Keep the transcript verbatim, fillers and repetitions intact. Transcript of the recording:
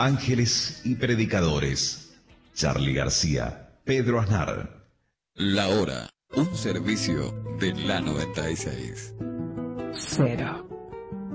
Ángeles y predicadores. Charly García, Pedro Aznar. La Hora, un servicio de la noventa y seis. Cero.